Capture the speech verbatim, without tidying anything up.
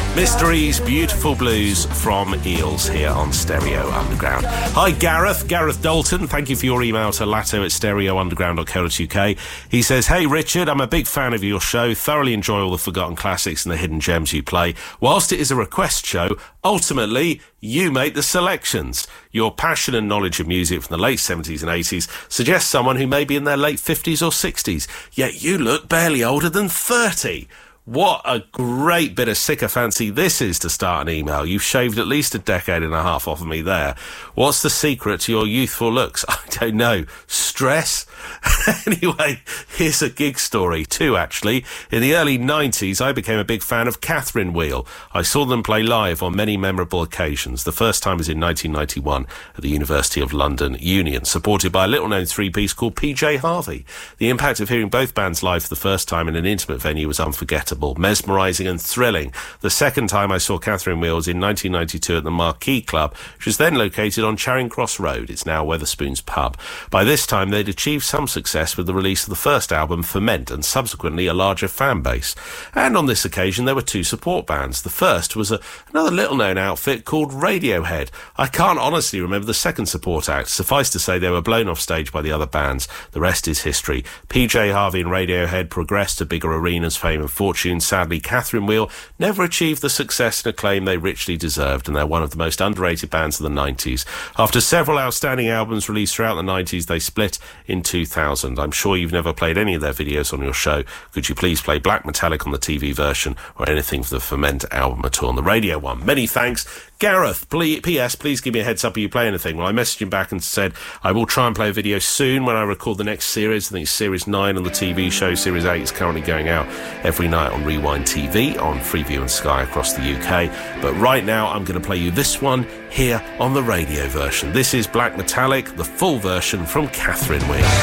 Mysteries, Beautiful Blues from Eels here on Stereo Underground. Hi, Gareth. Gareth Dalton. Thank you for your email to latto at stereo underground dot co dot uk. He says, hey, Richard, I'm a big fan of your show. Thoroughly enjoy all the forgotten classics and the hidden gems you play. Whilst it is a request show, ultimately, you make the selections. Your passion and knowledge of music from the late seventies and eighties suggests someone who may be in their late fifties or sixties. Yet you look barely older than thirty. What a great bit of sycophancy this is to start an email. You've shaved at least a decade and a half off of me there. What's the secret to your youthful looks? I don't know. Stress? Anyway, here's a gig story, too, actually. In the early nineties, I became a big fan of Catherine Wheel. I saw them play live on many memorable occasions. The first time was in nineteen ninety-one at the University of London Union, supported by a little-known three-piece called P J Harvey. The impact of hearing both bands live for the first time in an intimate venue was unforgettable, mesmerising and thrilling. The second time I saw Catherine Wheel was in nineteen ninety-two at the Marquee Club, which was then located on Charing Cross Road. It's now Wetherspoons Pub. By this time, they'd achieved some success with the release of the first album, Ferment, and subsequently a larger fan base. And on this occasion, there were two support bands. The first was a, another little-known outfit called Radiohead. I can't honestly remember the second support act. Suffice to say, they were blown off stage by the other bands. The rest is history. P J Harvey and Radiohead progressed to bigger arenas, fame and fortune. Sadly, Catherine Wheel never achieved the success and acclaim they richly deserved, and they're one of the most underrated bands of the nineties. After several outstanding albums released throughout the nineties, they split in two thousand. I'm sure you've never played any of their videos on your show. Could you please play Black Metallic on the T V version or anything for the Ferment album at all on the radio one? Many thanks. Gareth, please, P S, please give me a heads up if you play anything. Well, I messaged him back and said I will try and play a video soon when I record the next series. I think it's Series nine on the T V show. Series eight is currently going out every night on Rewind T V, on Freeview and Sky across the U K. But right now, I'm going to play you this one here on the radio version. This is Black Metallic, the full version from Catherine Wheel.